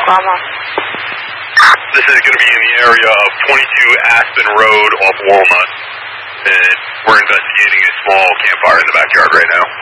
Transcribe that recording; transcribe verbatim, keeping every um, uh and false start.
Bravo. This is going to be in the area of twenty-two Aspen Road off Walnut, and we're investigating a small campfire in the backyard right now.